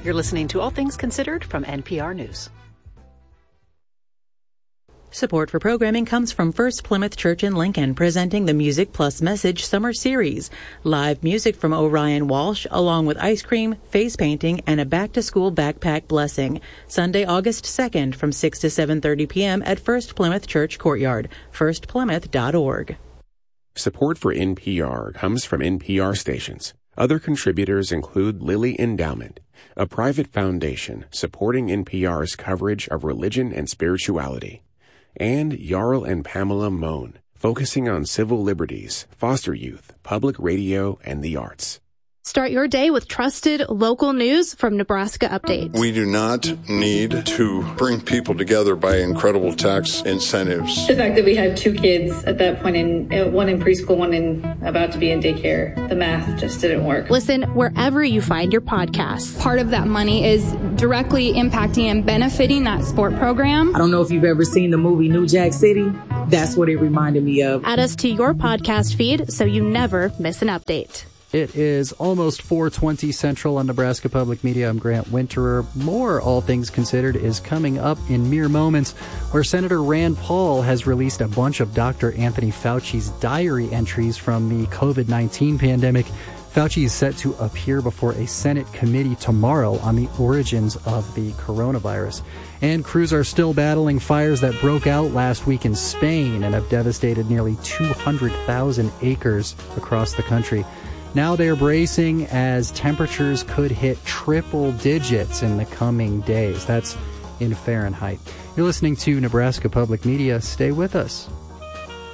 You're listening to All Things Considered from NPR News. Support for programming comes from First Plymouth Church in Lincoln, presenting the Music Plus Message Summer Series. Live music from Orion Walsh, along with ice cream, face painting, and a back-to-school backpack blessing. Sunday, August 2nd from 6 to 7:30 p.m. at First Plymouth Church Courtyard, firstplymouth.org. Support for NPR comes from NPR stations. Other contributors include Lilly Endowment, a private foundation supporting NPR's coverage of religion and spirituality, and Jarl and Pamela Mohn, focusing on civil liberties, foster youth, public radio, and the arts. Start your day with trusted local news from Nebraska Update. We do not need to bring people together by incredible tax incentives. The fact that we had 2 kids at that point, one in preschool, one about to be in daycare, the math just didn't work. Listen wherever you find your podcasts. Part of that money is directly impacting and benefiting that sport program. I don't know if you've ever seen the movie New Jack City. That's what it reminded me of. Add us to your podcast feed so you never miss an update. It is almost 4:20 Central on Nebraska Public Media. I'm Grant Winterer. More All Things Considered is coming up in mere moments, where Senator Rand Paul has released a bunch of Dr. Anthony Fauci's diary entries from the COVID-19 pandemic. Fauci is set to appear before a Senate committee tomorrow on the origins of the coronavirus. And crews are still battling fires that broke out last week in Spain and have devastated nearly 200,000 acres across the country. Now they're bracing as temperatures could hit triple digits in the coming days. That's in Fahrenheit. You're listening to Nebraska Public Media. Stay with us.